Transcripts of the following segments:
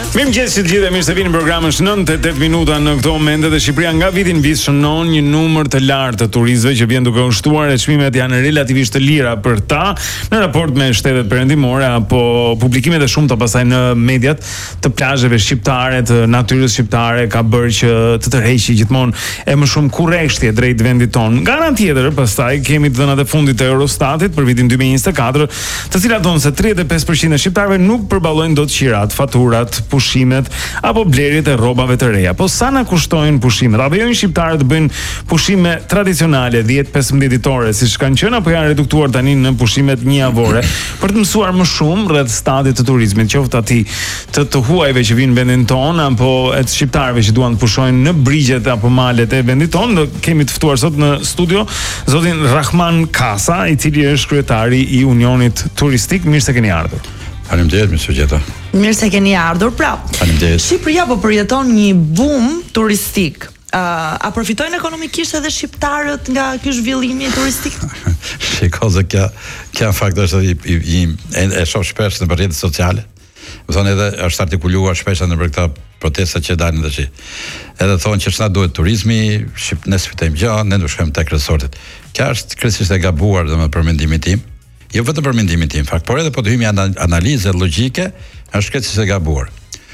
Mirëmëngjes të gjithëve, mirë se vini në programin 98 minuta në këto momente dhe Shqipëria nga viti në vit shënon një numër të lartë të turistëve që vjen duke u shtuar e çmimet janë relativisht të lira për ta në raport me shtetet perëndimore apo publikimet e shumta pasaj në mediat të plazheve shqiptare, të natyrës shqiptare ka bërë që të tërheqë gjithmonë e më shumë kurreshtje drejt vendit ton. Nga ana tjetër, pastaj kemi dhënat e fundit të Eurostatit për vitin 2024, të cilat thonë se 35% e shqiptarëve nuk përballojnë dot qirat, faturat, pushimet apo blerjet e rrobave të reja. Po sa na kushtojnë pushimet? A vjen shqiptarët të bëjnë pushime tradicionale 10-15 ditore, siç kanë qenë apo janë reduktuar tani në pushimet një javore për të mësuar më shumë rreth stadit të turizmit, qoftë aty të huajve që vinë në vendin ton apo e të shqiptarëve që duan të pushojnë në brigjet apo malet e vendit ton. Ne kemi të ftuar sot në studio zotin Rahman Kasa, i cili është kryetari i Unionit Turistik. Mirë se keni ardhur. Faleminderit, Mr. Gjeta. Mirë se keni ardhur. Pra, Shqipëria po përjeton një boom turistik. A përfitojnë ekonomikisht edhe shqiptarët nga ky zhvillimi turistik? Shikoze kjo fakt është e shoh shpesh në rrjetet sociale. Do thonë edhe është artikuluar shpesh në për këta protesta që dalin tash. Edhe thonë që s'na duhet turizmi, ne sfitojmë gjë, ne do shkojmë tek resortet. Kjo është krejtësisht e gabuar domethënë për mendimin tim. Jo vetëm për mendimin tim, fakt, por edhe po të hyjmë në analizë logjike, është krejtësisht e gabuar.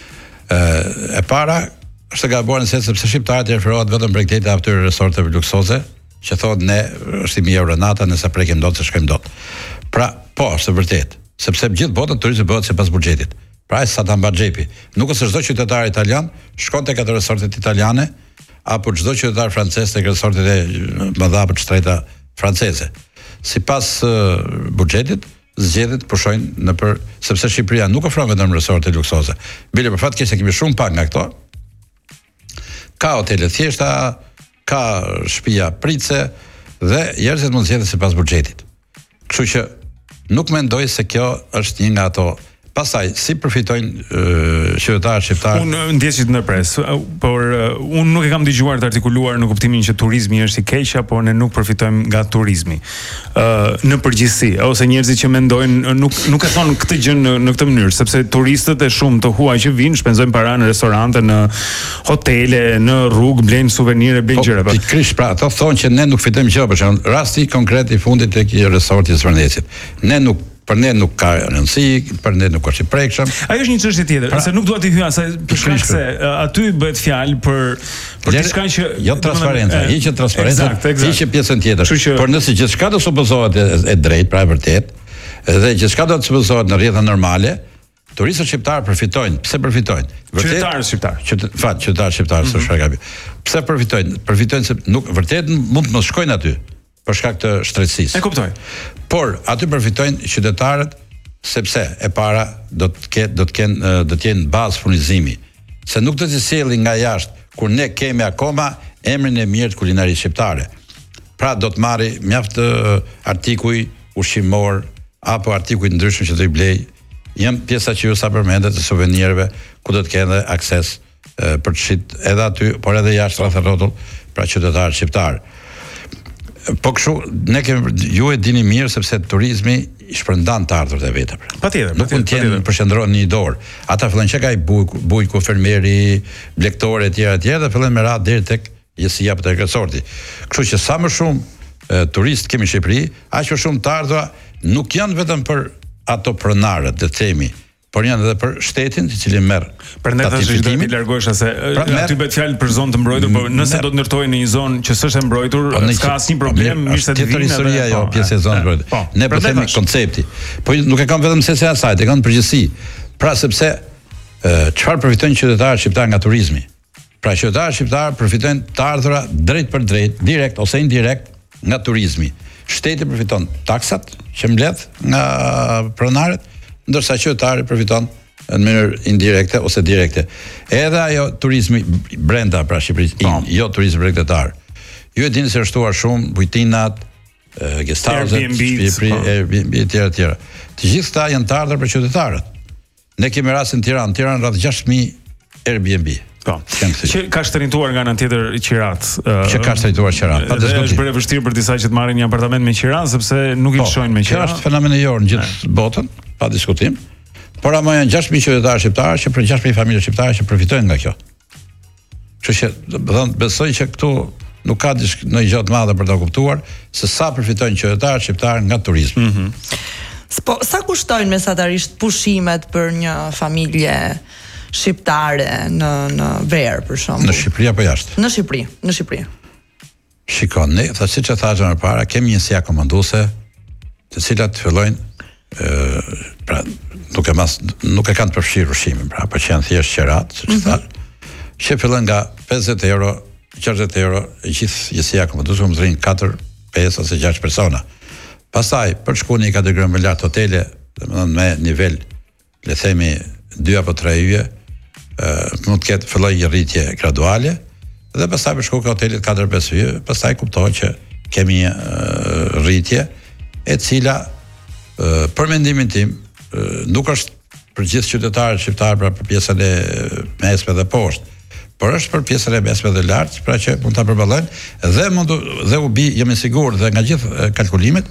E para është e gabuar në sensin sepse shqiptarët referohet vetëm për këto atyre resorteve luksoze, që thonë ne është 1000 euro nata, nëse prekim dot se shkojmë dot. Pra, po, është vërtet, sepse gjithë botën turizmi bëhet sipas buxhetit. Pra, sa ta mba xhepi. Nuk është çdo qytetar italian shkon tek ato resortet italiane apo çdo qytetar francez tek resortet e mëdha apo shtreta franceze. Sipas buxhetit zgjedhet pushojnë sepse Shqipëria nuk ofron vetëm resorte luksoze. Bile për fat keq se kemi shumë pak nga këto. Ka hotele thjeshta, ka shtëpia pritse dhe njerëzit mund të zgjedhin sipas buxhetit. Kështu që nuk mendoj se kjo është një nga ato. Pastaj si përfitojnë qytetarët shqiptar? Unë ndjes që të ndërpres, por unë nuk e kam dëgjuar të artikuluar në kuptimin që turizmi është i keq apo ne nuk përfitojmë nga turizmi. Në përgjithësi, ose njerëzit që mendojnë nuk e thonë këtë gjë në këtë mënyrë, sepse turistët e shumë të huaj që vinë shpenzojnë para në restorante, në hotele, në rrugë, blejnë suvenire, blejnë gjëra. Pikërisht, pra, ato thonë që ne nuk fitojmë gjë, për shembull, rasti konkret i fundit tek resorti i Zvërnecit. Për ne nuk ka rëndësi, për ne nuk është i prekshëm. Ajo është një çështje tjetër, se nuk dua t'i hyj asaj për shkak se aty bëhet fjalë për diçka që jo transparencë, hiqet transparenca, hiqet pjesën tjetër. Por nëse gjithçka do supozohet e drejtë, pra e vërtet, dhe gjithçka do të supozohet në rrjeta normale, turistët shqiptar përfitojnë. Pse përfitojnë? Qytetarët shqiptar. Qytetarët shqiptar, s'është shkak. Pse përfitojnë? Përfitojnë se nuk vërtet mund të mos shkojnë aty për shkak të shtresisë. E kuptoj. Por aty përfitojnë qytetarët sepse e para do të kenë bazë furnizimi, se nuk do të sjellin nga jashtë kur ne kemi akoma emrin e mirë të kulinarisë shqiptare. Pra do të marri mjaft artikuj ushqimor apo artikuj të ndryshëm që do i blej. Janë pjesa që ju sa përmendet të suvenirëve ku do të kenë akses për të shit edhe aty, por edhe jashtë rreth rrotull, pra qytetarët shqiptar. Po kështu ju e dini mirë sepse turizmi i shpërndan të ardhurët e vetë. Patjetër. Nuk mund të jenë përqendrohen në një dorë. Ata fillojnë që ka i bujku, fermeri, blektore etj dhe fillojnë me radhë deri tek jesia apo tek resorti. Kështu që sa më shumë turistë kemi në Shqipëri, aq më shumë të ardhura nuk janë vetëm për ato pronarët, le të themi, por janë edhe për shtetin i cili merr. Prandaj thashë që do të largohesh se aty bëhet fjalë për zonë të mbrojtur, por nëse do të ndërtojnë në një zonë që s'është e mbrojtur, s'ka asnjë problem, mirë se të vinë historia ajo pjesë e zonës mbrojtur. Ne po themi koncepti. Po nuk e kam vetëm se asaj, e kanë përgjithësi. Pra sepse çfarë përfitojnë qytetarët shqiptar nga turizmi? Pra qytetarët shqiptar përfitojnë të ardhura drejt për drejt, direkt ose indirekt nga turizmi. Shteti përfiton taksat që mbledh nga pronarët, ndërsa qytetari përfiton në mënyrë indirekte ose direkte. Edhe ajo turizmi brenda pra Shqipërisë, jo turizmi bregdetar. Ju e dini se është shtuar shumë bujtinat, guest houses, Airbnb etj. Të gjithë këta janë të ardhur për qytetarët. Ne kemi rastin Tiranë rreth 6000 Airbnb. Po. Që ka shtrënituar nga ana tjetër qirat. Që ka shtrënituar qirat. Pa diskutim. Është bërë vështirë për disa që të marrin një apartament me qiran sepse nuk i lëshojnë me qiran. Kjo është fenomen i orë në gjithë botën, pa diskutim. Por ama janë 6.000 qytetarë shqiptarë që për 6.000 familje shqiptare që përfitojnë nga kjo. Kështu që besoj që këtu nuk ka ndonjë gjë të madhe për ta kuptuar se sa përfitojnë qytetarët shqiptarë nga turizmi. Po sa kushtojnë mesatarisht pushimet për një familje shqiptare në Ver për shembull? Në Shqipëri apo jashtë? Në Shqipëri. Shikon, ne, siç e thashë më parë, kemi një si komanduese, të cilat fillojnë pra nuk e kanë të përfshirë ushimin, pra, por që janë thjesht qerat, siç thash, që fillojnë nga 50 euro, 60 euro, gjithë njësia komanduese më rrin 4, 5 ose 6 persona. Pastaj, për shkuar në kategori më lart hotele, domethënë me nivel, le themi 2 apo 3 yje, mund të ketë fillojë një rritje graduale. Dhe pastaj për shkuar ka hotelit 4-5 yje, pastaj kuptohet që kemi një rritje e cila për mendimin tim nuk është për gjithë qytetarët shqiptarë pra për pjesën e mesme dhe poshtë, por është për pjesën e mesme dhe lart, pra që mund ta përballojnë dhe u bi jam i sigurt dhe nga gjithë kalkulimet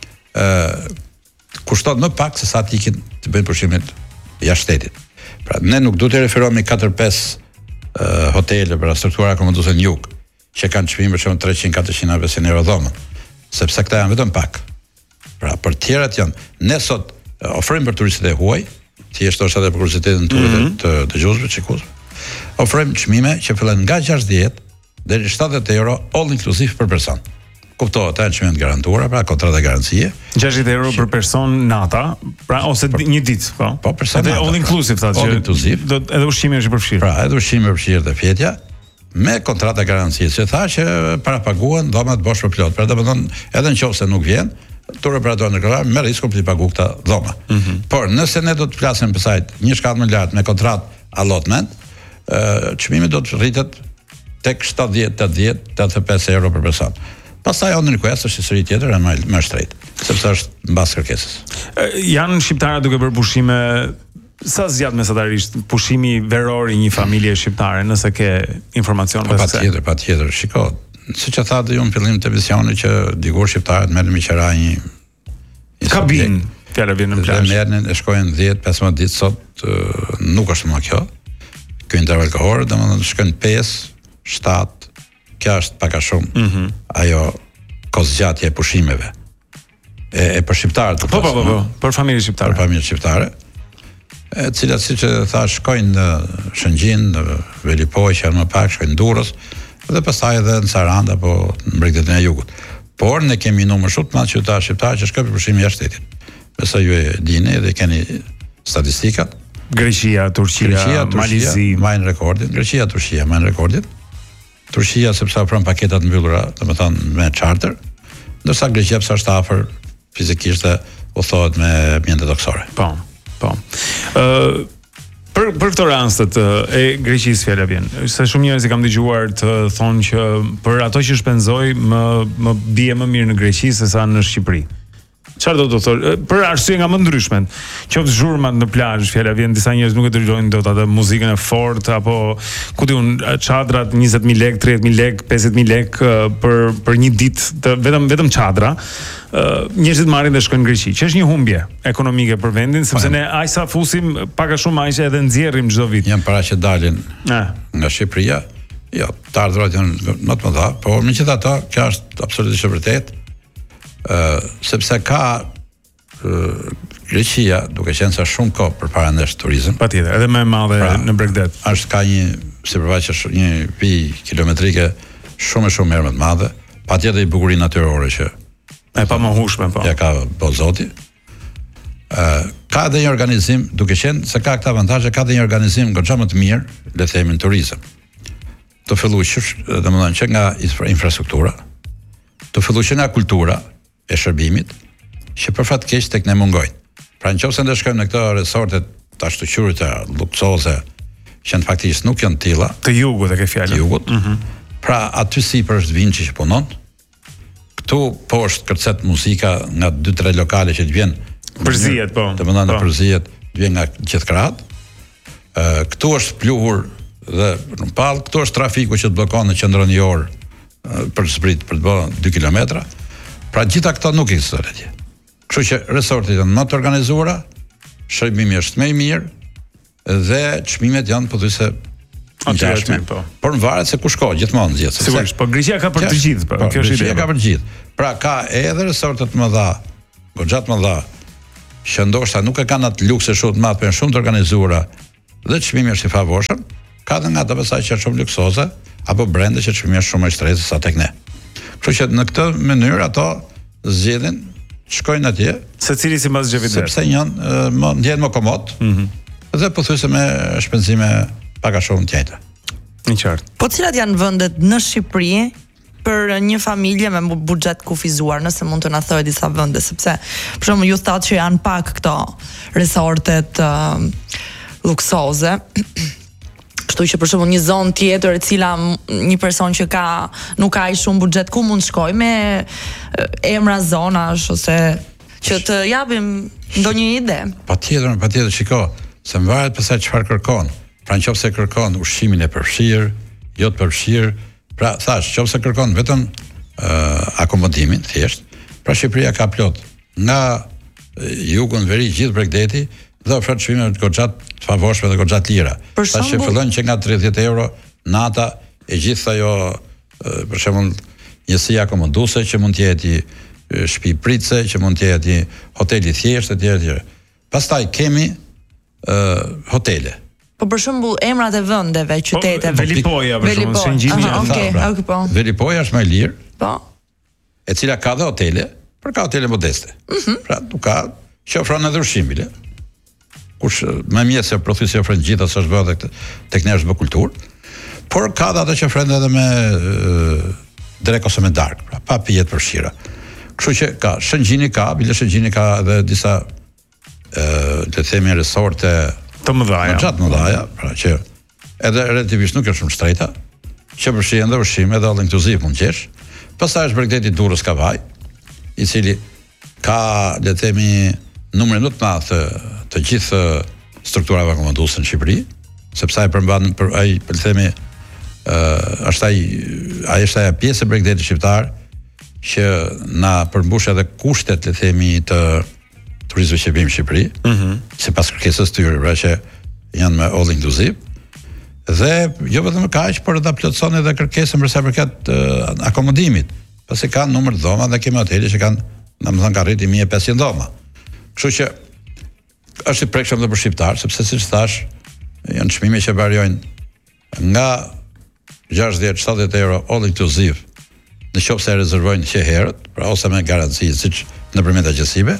kushton më pak se sa të ikin të bëjnë pushimet jashtë shtetit. Pra ne nuk duhet të referohemi 4-5 hotele për struktura komanduese në jug, që kanë çmime për shembull 300-400-500 euro dhomën, sepse këta janë vetëm pak. Pra për tjerat janë, ne sot ofrojmë për turistët e huaj, thjesht është edhe për kuriozitetin tuaj të dëgjuesve çikus. Ofrojmë çmime që fillojnë nga 60 deri 70 euro all inclusive për person. Kuptohet, janë çmime të garantuara, pra kontrata garancie. 60 euro për person nata, pra ose një ditë, po. Po për person nata. All inclusive thotë. All inclusive. Do edhe ushqimi është i përfshirë. Pra, edhe ushqimi është përfshirë dhe fjetja me kontrata garancie, që tha që para paguan dhomat bosh për plot. Pra domethënë, edhe nëse nuk vjen, tur operator ndërkombëtar merr riskun për të paguar këta dhoma. Por nëse ne do të flasim për sajt një shkallë më lart me kontratë allotment, çmimi do të rritet tek 70, 80, 85 euro për person. Pastaj on request është histori tjetër e më shtrejtë, sepse është mbas kërkesës. Janë shqiptarë duke bërë pushime, sa zgjat mesatarisht pushimi veror i një familje shqiptare, nëse ke informacion për se? Patjetër. Shiko, siç e thatë ju në fillim të emisionit që dikur shqiptarët merren me qira një kabin, fjala vjen në plazh. Merren e shkojnë 10-15 ditë, sot nuk është më kjo. Ky interval kohor, domethënë shkojnë 5, 7. Kjo është pak a shumë ajo kozgjatja e pushimeve e për shqiptarët. Po, për familje shqiptare. Për familje shqiptare, e cilat siç e thash shkojnë në Shëngjin, në Velipoj, që janë më pak, shkojnë në Durrës dhe pastaj edhe në Sarandë apo në Bregdetin e Jugut. Por ne kemi numër shumë të madh qytetarë shqiptarë që shkojnë për pushime jashtë shtetit. Besoj ju e dini dhe keni statistikat. Greqia, Turqia, Malizi majnë rekordin. Greqia, Turqia majnë rekordin. Turqia sepse ofron paketat mbyllura, domethënë me charter, ndërsa Greqia pse është afër fizikisht dhe udhtohet me mjete toksore. Po. Për këto rastet e Greqisë fjala vjen. Se shumë njerëz i kam dëgjuar të thonë që për ato që shpenzoj më bie më mirë në Greqi se sa në Shqipëri. Çfarë do të thotë? Për arsye nga më ndryshme. Qoftë zhurmat në plazh, fjala vjen, disa njerëz nuk e dëgjojnë dot atë muzikën e fortë apo ku diun çadrat 20.000 lekë, 30.000 lekë, 50.000 lekë për një ditë, vetëm çadra. Njerëzit marrin dhe shkojnë në Greqi, që është një humbje ekonomike për vendin, sepse ne aq sa fusim pak a shumë aq edhe nxjerrim çdo vit. Janë para që dalin nga Shqipëria. Jo, të ardhurat janë më të mëdha, por megjithatë kjo është absolutisht e vërtetë. Sepse ka Greqia, duke qenë sa shumë kohë përpara nesh turizëm. Patjetër, edhe më e madhe në Bregdet. Është ka një sipërfaqe një vijë kilometrike shumë më të madhe, patjetër i bukurinë natyrore që e pamohueshme po. Ja ka Zoti. Ka edhe një organizim, duke qenë se ka këta avantazhe, ka edhe një organizim goxha më të mirë, le të themi në turizëm. Të filluar domethënë që nga infrastruktura, të filluar që nga kultura e shërbimit, që për fat keq tek ne mungojnë. Pra nëse ne shkojmë në këto resorte të ashtuqyrit të luksoze, që në faktikisht nuk janë tilla, të jugut e ke fjalën. Të jugut. Pra aty sipër është Vinçi që punon. Këtu poshtë kërcet muzika nga 2-3 lokale që të vjen përzihet, po. Domethënë përzihet, të vjen nga gjithë krahët. Këtu është pluhur dhe në pall, këtu është trafiku që të bllokon në qendrën e orë për zbrit për të bërë 2 kilometra. Pra gjitha këto nuk ekzistojnë atje. Kështu që resortet janë më të organizuara, shërbimi është më i mirë dhe çmimet janë pothuajse ngjashme, po. Por varet se ku shko gjithmonë gjithsesi. Sigurisht, po Greqia ka për të gjithë, po kjo është Greqia ka për të gjithë. Pra ka edhe resorte të mëdha, goxha të mëdha, që ndoshta nuk e kanë atë lukse shumë të madh, por janë shumë të organizuara dhe çmimi është i favorshëm. Ka edhe nga ato pasaj që janë shumë luksoze apo brende që çmimi është shumë më i shtrenjtë se sa tek ne. Kështu që në këtë mënyrë ato zgjedhin, shkojnë atje, secili sipas xhepit vet. Sepse ndjen më komod. Dhe pothuajse me shpenzime pak a shumë të njëjta. Në qartë. Po cilat janë vendet në Shqipëri për një familje me buxhet kufizuar, nëse mund të na thojë disa vende, sepse për shembull ju thatë që janë pak këto resortet luksoze. Kështu që për shembull një zonë tjetër e cila një person që nuk ka ai shumë buxhet ku mund shkoj me emra zonash ose që të japim ndonjë ide. Patjetër, shiko, se varet pastaj çfarë kërkon. Pra nëse kërkon ushqimin e përfshirë, jo të përfshirë, pra thash, nëse kërkon vetëm akomodimin thjesht, pra Shqipëria ka plot nga jugu në veri gjithë Bregdeti dhe ofron çmime goxha të favorshme dhe goxha të lira. Tash që fillojnë që nga 30 euro nata e gjithë ajo për shembull njësi akomoduese që mund të jetë shtëpi pritse, që mund të jetë hoteli thjesht etj. Pastaj kemi hotele. Po për shembull emrat e vendeve, qyteteve. Velipoja për shembull, Shëngjimi. Velipoja është më e lirë. Po. E cila ka dhe hotele, por ka hotele modeste. Pra nuk ka që ofron edhe ushqim bile. Kush më mirë se prodhuesi ofron gjithë ato është bërë tek ne është bë kulturë. Por ka dhe ato që ofron edhe me drek ose me darkë, pra pa pije të përfshira. Kështu që ka Shëngjini ka, bile Shëngjini ka edhe disa le të themi resorte të mëdha, pra që edhe relativisht nuk është shumë shtrejta, që përfshin edhe ushqim, edhe all inkluziv mund qesh. Pastaj është Bregdeti Durrës Kavaj, i cili ka, le të themi, numrin më të madh të gjithë strukturave akomoduese në Shqipëri, sepse ai përmban ai, le të themi, është ai ajo pjesë e Bregdetit shqiptar që na përmbush edhe kushtet, le të themi, të turizmit që vim në Shqipëri, sipas kërkesës tyre, pra që janë me all inclusive. Dhe jo vetëm kaq, por ata plotëson edhe kërkesën për sa i përket akomodimit. Pasi kanë numër dhoma dhe kemi hotele që kanë, domethënë ka rriti 1500 dhoma. Kështu që është i prekshëm edhe për shqiptar, sepse siç thash, janë çmime që variojnë nga 60-70 euro all inclusive, nëse e rezervojnë që herët, pra ose me garanci siç nëpërmjet agjencive,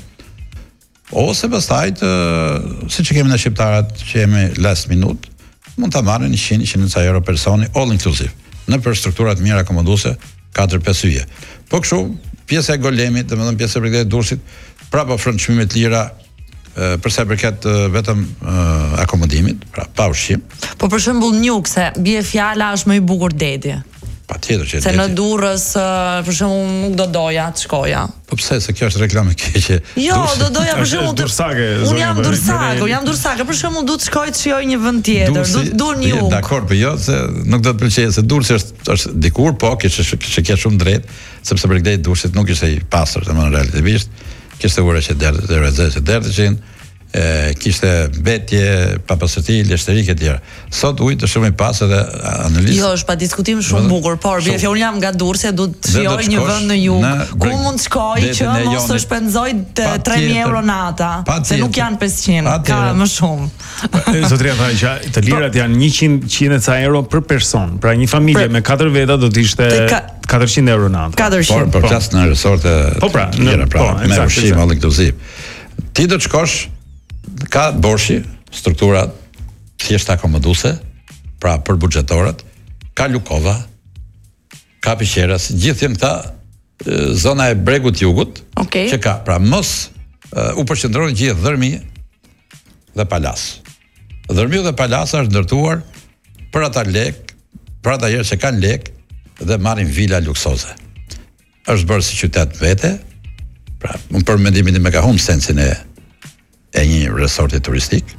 ose pastaj siç kemi në shqiptarët që jemi last minute, mund ta marrin 100-150 euro personi all inclusive në për struktura të mira akomoduese 4-5 yje. Po kështu pjesa e golemit, domethënë pjesa e Bregdetit Durrësit, prapë ofron çmime të lira për sa i përket vetëm akomodimit, pra pa ushqim. Po për shembull Njukse, bie fjala është më i bukur deti. Patjetër që se në Durrës për shembull nuk do doja të shkoja. Po pse, se kjo është reklamë keqe. Jo, do doja për shembull Dursake. Unë jam Dursake, për shembull duhet të shkoj të shijoj një vend tjetër, duhet një uk. Dakor, po jo se nuk do të pëlqejë se Durrësi është dikur, po kishte shumë drejt, sepse Bregdeti Durrësit nuk ishte i pastër, domethënë relativisht, kishte ura që derdheshin, kishte mbetje, papastërti, leshterik etj. Sot ujit është shumë i pastë edhe analizë. Jo, është pa diskutim shumë bukur, por bie unë jam nga Durrësi, duhet të shijoj një vend në jug. Ku mund të shkoj që mos të shpenzoj 3000 euro nata, se nuk janë 500, ka më shumë. Zotria tha që të lirat janë 100 ca euro për person. Pra një familje me 4 veta do të ishte 400 euro nata. 400. Por flas në resorte. Po pra, me ushqim all inkluziv. Ti do të shkosh, ka borshi, strukturat thjesht akomoduese, pra për buxhetorët, ka Lukova, ka Piqeras, gjithë janë këta zona e bregut jugut, që ka, pra mos u përqendroni gjithë Dhërmi dhe Palas. Dhërmiu dhe Palasa është ndërtuar për ata lek, për ata njerëz që kanë lek dhe marrin vila luksoze. Është bërë si qytet vete, pra unë për mendimin tim e ka humbur sensin e një resorti turistik.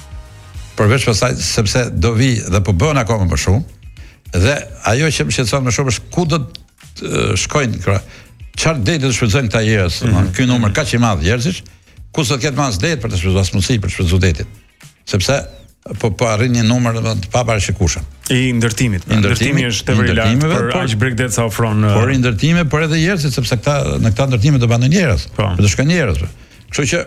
Përveç pasaj, sepse do vi dhe po bën akoma më shumë, dhe ajo që më shqetëson më shumë është ku do të shkojnë, çfarë deri do të shfrytëzojnë këta njerëz, ky numër kaq i madh njerëzish, ku s'do të ketë mas det për të shpenzuar mundësi për të shpenzuar detin. Sepse po arrin një numër të paparashikueshëm. I ndërtimit. Ndërtimi është tepër i lartë për aq Bregdet sa ofron. Por i ndërtime, por edhe njerëzit, sepse në këta ndërtime do banë njerëz. Do të shkojnë njerëz. Kështu që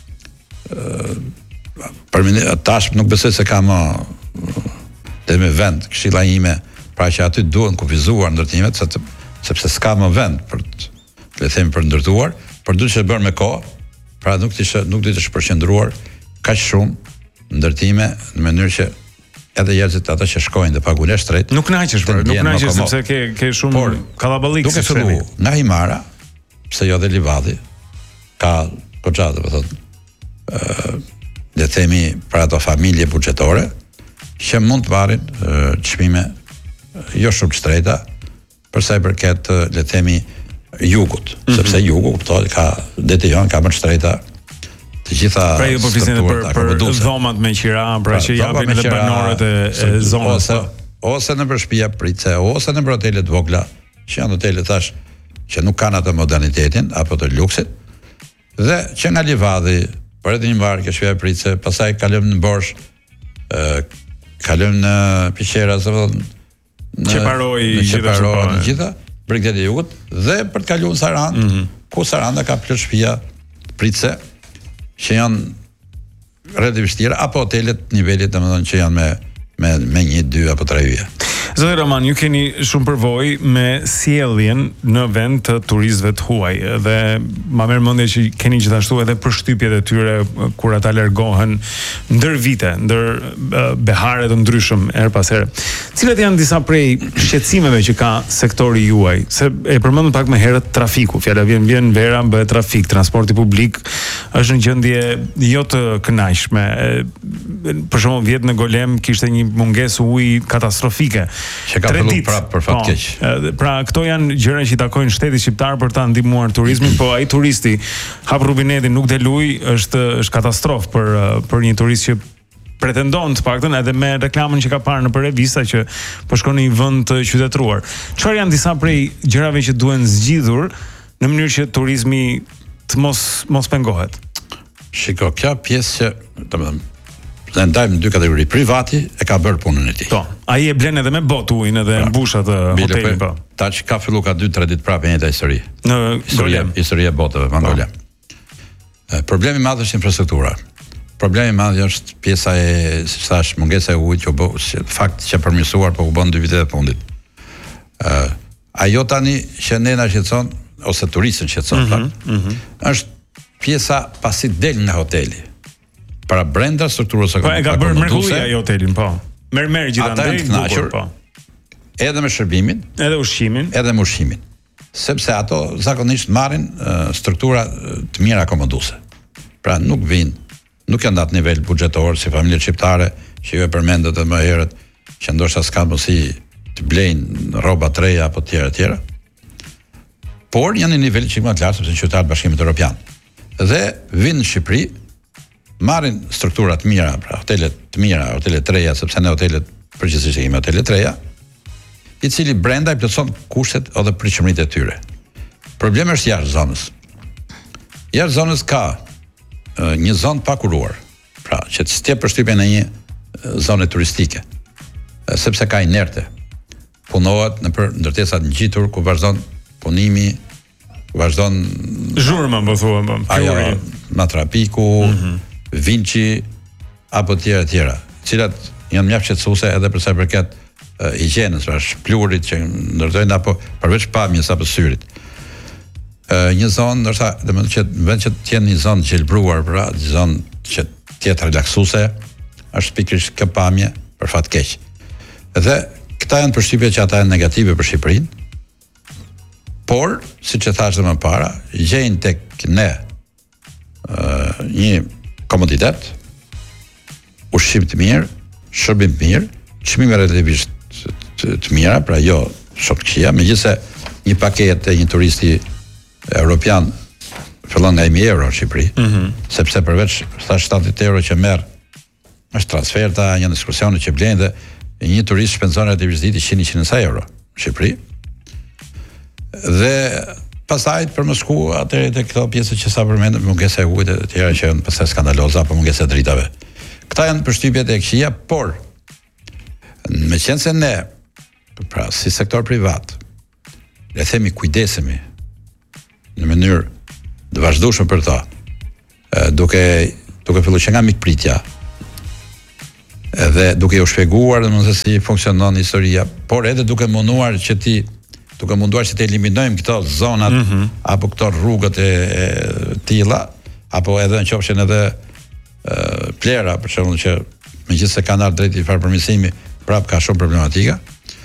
tash nuk besoj se ka më dhe me vend këshilla ime, pra që aty duhen kufizuar ndërtimet, sepse s'ka më vend për le themi për ndërtuar, por duhet të bërë me kohë, pra nuk duhet të shpërqendruar kaq shumë ndërtime në mënyrë që edhe njerëzit ata që shkojnë dhe paguhen shtrejt. Nuk kënaqesh sepse ke shumë kallaballik se fillu. Nga Himara, pse jo dhe Livadi, ka goxha, domethënë le themi për ato familje buxhetore që mund të marrin çmime jo shumë të shtrejta për sa i përket le themi jugut, sepse jugu kuptohet ka deti jon ka më të shtrejta të gjitha pra ju po flisin për dhomat me qira, pra që japin edhe banorët e zonës ose në shtëpia pritse, ose në hotele të vogla, që janë hotele tash që nuk kanë atë modernitetin apo të luksit, dhe që nga Livadi, por edhe një varë që shtëpia pritse, pastaj kalojmë në Borsh, kalojmë në Piqera, në gjitha Bregdeti i Jugut, dhe për të kaluar në Sarandë, ku Saranda ka plot shtëpia pritse që janë rreth vështira, apo hotelet nivelit, domethënë që janë me 1, 2 apo 3 yje. Zoti Roman, ju keni shumë përvojë me sjelljen në vend të turistëve të huaj dhe ma merr mendje që keni gjithashtu edhe përshtypjet e tyre kur ata largohen ndër vite, ndër behare të ndryshëm her pas here. Cilat janë disa prej shqetësimeve që ka sektori juaj? Se e përmendëm pak më herët trafiku, fjala vjen vera, bëhet trafik, transporti publik është në gjendje jo të kënaqshme. Për shembull, vjet në Golem kishte një mungesë uji katastrofike. Që ka filluar prapë për fat keq. Pra këto janë gjëra që i takojnë shtetit shqiptar për ta ndihmuar turizmin, po ai turisti hap rubinetin, nuk del ujë, është katastrofë për një turist që pretendon të paktën edhe me reklamën që ka parë në revista që po shkon në një vend të qytetëruar. Çfarë janë disa prej gjërave që duhen zgjidhur në mënyrë që turizmi të mos pengohet? Shiko, kjo pjesë që, domethënë, ne ndajmë në dy kategori. Privati e ka bërë punën e tij. Po, ai e blen edhe me botë ujin edhe mbush atë hotelin, po. Ta që ka filluar ka 2-3 ditë prapë njëjta histori. Në Golem, historia e botëve në Golem. Problemi i madh është infrastruktura. Problemi i madh është pjesa e, si thash, mungesa e ujit që fakt që përmirësuar, po u bën 2 vitet e fundit. Ajo tani që ne na shqetëson ose turistën shqetëson, është pjesa pasi del nga hoteli. Para brenda strukturës së e ka bërë mrekullia ai hotelin, po. Merr gjithandaj bukur, po. Edhe me shërbimin, edhe ushqimin. Sepse ato zakonisht marrin struktura të mira akomoduese. Pra nuk janë atë nivel buxhetor si familjet shqiptare që ju e përmendët edhe më herët, që ndoshta s'kan mundësi të blejnë rroba të reja apo të tjera. Por janë në nivel që më të lartë sepse qytetarët Bashkimit Evropian. Dhe vinë në Shqipëri, marrin struktura të mira, pra hotelet të mira, hotelet të reja, sepse ne hotelet përgjithsisht kemi hotelet të reja, i cili brenda i plotson kushtet edhe pritshmëritë e tyre. Problemi është jashtë zonës. Jashtë zonës ka një zonë pakuruar, pra që të s'tjep përshtypjen e një zone turistike, sepse ka inerte. Punohet nëpër ndërtesat ngjitur ku vazhdon punimi, ku vazhdon zhurma, po thuam, ajo Matrapiku, Vinci apo tjera, cilat janë mjaft shqetësuese edhe për sa i përket higjienës, pra shplurit që ndërtojnë apo përveç pamjes apo syrit. Një zonë, ndoshta, domethënë që në vend që të jenë një zonë gjelbruar, pra një zonë që të jetë relaksuese, është pikërisht kjo pamje për fat keq. Dhe këta janë përshtypjet që ata janë negative për Shqipërinë. Por, siç e thash më para, gjejnë tek ne një komoditet, ushqim të mirë, shërbim të mirë, çmime relativisht të mira, pra jo shumë të këqija, megjithëse një paketë e një turisti evropian fillon nga 1000 euro në Shqipëri, sepse përveç thash 70 euro që merr është transferta, janë ekskursione që blen dhe një turist shpenzon relativisht ditë 100-100 euro në Shqipëri. Dhe pastaj për më shku atëherë te këto pjesë që sa përmendëm, mungesa e ujit e tjera që janë pastaj skandaloza apo mungesa e dritave. Këta janë përshtypjet e këqija, por meqense ne, pra si sektor privat, le themi kujdesemi në mënyrë të vazhdueshme për ta, duke filluar që nga mikpritja, edhe duke u shpjeguar domosdoshmë se si funksionon historia, por edhe duke munduar që të eliminojmë këto zonat apo këto rrugët e tilla, apo edhe nëse edhe plera, për shembull, që megjithëse kanë ardhur drejt i farpërmirësimi, prap ka shumë problematika.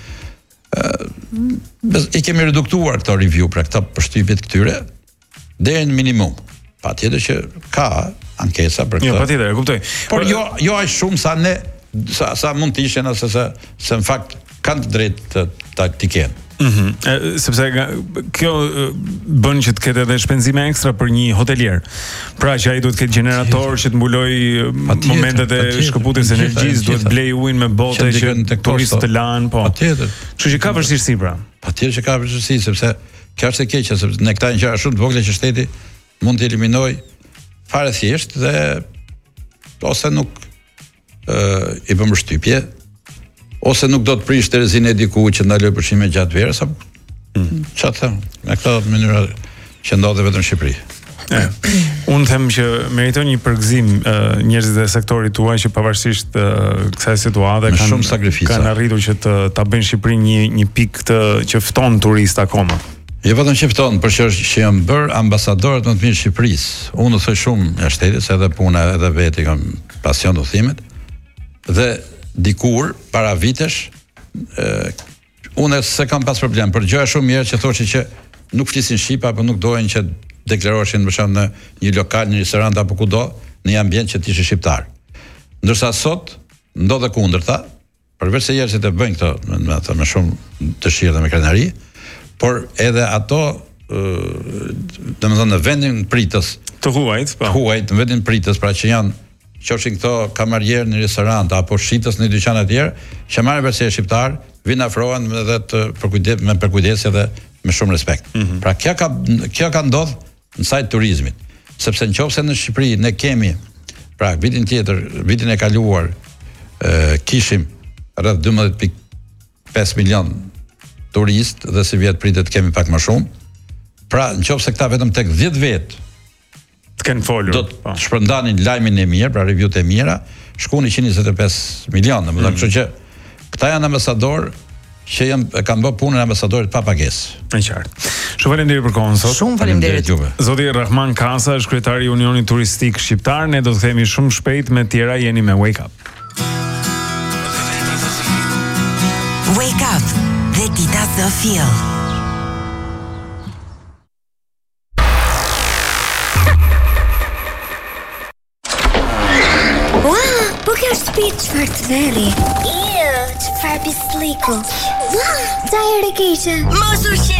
I kemi reduktuar këto review, pra këto përshtypjet këtyre deri në minimum. Patjetër që ka ankesa për këtë. Jo, patjetër, e kuptoj. Por jo aq shumë sa ne sa mund të ishin, ose se në fakt kanë të drejtë të kenë. Sepse kjo bën që të ketë edhe shpenzime ekstra për një hotelier. Pra që ai duhet të ketë generator që të mbuloj momentet e shkëputjes energjisë, duhet blej ujin me bote që turistët të lanë, po. Patjetër. Kështu që ka vështirësi pra. Patjetër që ka vështirësi, sepse kjo është e keqja, sepse ne këta gjëra shumë të vogla që shteti mund të eliminoj fare thjesht dhe ose nuk i bën shtypje, ose nuk do të prish Terezinë e diku që ndaloj pushime gjatë verës, apo çfarë them, me këtë mënyrë që ndodhet vetëm në Shqipëri. Unë them që meriton një përgëzim njerëzit e sektorit tuaj që pavarësisht kësaj situate kanë arritur që ta bëjnë Shqipërinë një pikë që fton turist akoma. Jo vetëm që fton, por që janë bërë ambasadorët më të mirë Shqipërisë. Unë thoj shumë nga shteti, se edhe puna edhe vetë kam pasion të udhëtimet. Dhe dikur para vitesh unë se kam pas problem, por gjëja shumë mirë që thoshin që nuk flisin shqip apo nuk dojen që deklaroheshin për shemb në një lokal, një restorant apo kudo, në një ambient që të ishin shqiptar. Ndërsa sot ndodhe kundërta, përveç se njerëzit e bëjnë këto me shumë dëshirë dhe me krenari, por edhe ato domethënë në vendin pritës të huajt, në vendin pritës, pra që janë qofshin këto kamarierë në restorant apo shitës në dyqane të tjerë, që marrin vetë se shqiptar, vinë afrohen edhe me përkujdesje dhe me shumë respekt. Pra kjo ka ndodhur në sajt turizmit, sepse nëse në Shqipëri ne kemi, pra vitin e kaluar kishim rreth 12.5 milion turist dhe si vjet pritet kemi pak më shumë. Pra nëse këta vetëm tek 10 vjet të kenë folur, do të shpërndanin lajmin e mirë, pra reviewt e mira, shkon 125 milion, domethënë, kështu që këta janë ambasador që kanë bërë punën e ambasadorit pa pagesë. Në qartë. Shumë faleminderit për kohën sot. Shumë faleminderit. Zoti Rahman Kasa është kryetari i Unionit Turistik Shqiptar. Ne do të kthehemi shumë shpejt me tjera, jeni me Wake Up. Wake Up dhe Dita Zofill. Po kjo shtëpi çfarë të veri? Çfarë pisliku? Sa herë keqe? Mos u